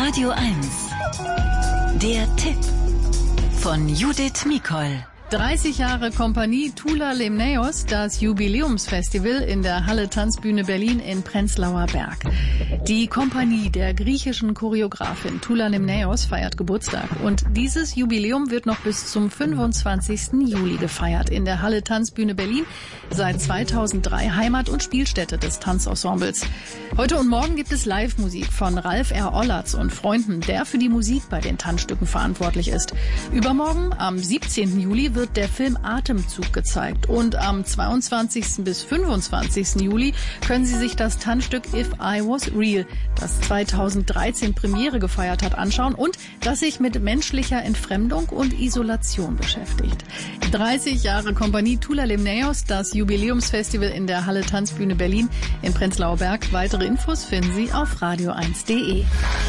Radio 1. Der Tipp von Judith Mikol. 30 Jahre Kompanie Tula Limnaeus, das Jubiläumsfestival in der Halle Tanzbühne Berlin in Prenzlauer Berg. Die Kompanie der griechischen Choreografin Tula Limnaeus feiert Geburtstag und dieses Jubiläum wird noch bis zum 25. Juli gefeiert in der Halle Tanzbühne Berlin, seit 2003 Heimat und Spielstätte des Tanzensembles. Heute und morgen gibt es Live-Musik von Ralf R. Ollertz und Freunden, der für die Musik bei den Tanzstücken verantwortlich ist. Übermorgen, am 17. Juli, wird der Film Atemzug gezeigt und am 22. bis 25. Juli können Sie sich das Tanzstück If I Was Real, das 2013 Premiere gefeiert hat, anschauen und das sich mit menschlicher Entfremdung und Isolation beschäftigt. 30 Jahre Kompanie Tula Limnaeus, das Jubiläumsfestival in der Halle Tanzbühne Berlin in Prenzlauer Berg. Weitere Infos finden Sie auf radio1.de.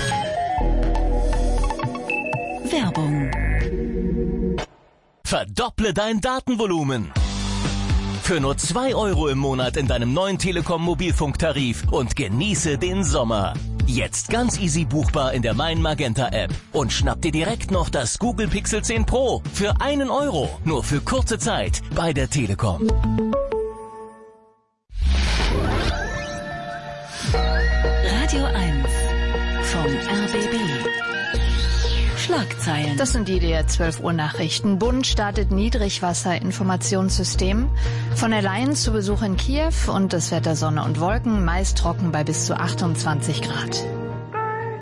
Werbung. Verdopple dein Datenvolumen. Für nur 2 € im Monat in deinem neuen Telekom Mobilfunktarif und genieße den Sommer. Jetzt ganz easy buchbar in der Mein Magenta App. Und schnapp dir direkt noch das Google Pixel 10 Pro für 1 €. Nur für kurze Zeit bei der Telekom. Radio 1 vom RBB. Schlagzeilen. Das sind die der 12 Uhr Nachrichten. Bund startet Niedrigwasserinformationssystem. Von der Leyen zu Besuch in Kiew und das Wetter Sonne und Wolken, meist trocken bei bis zu 28 Grad.